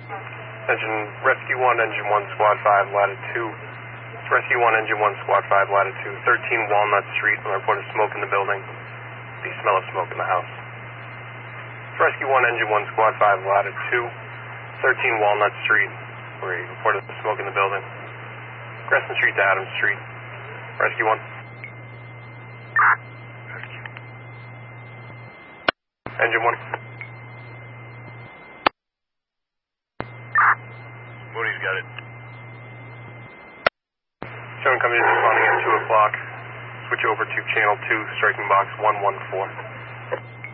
Engine Rescue 1, Engine 1, Squad 5, Latitude 2. It's Rescue 1, Engine 1, Squad 5, Latitude 13 Walnut Street. On the report of smoke in the building. The smell of smoke in the house. It's Rescue 1, Engine 1, Squad 5, Latitude 13 Walnut Street, where you reported smoke in the building. Crescent Street to Adams Street. Rescue 1. Engine 1. Moody's got it. Showing company responding at 2 o'clock. Switch over to channel 2, striking box 114.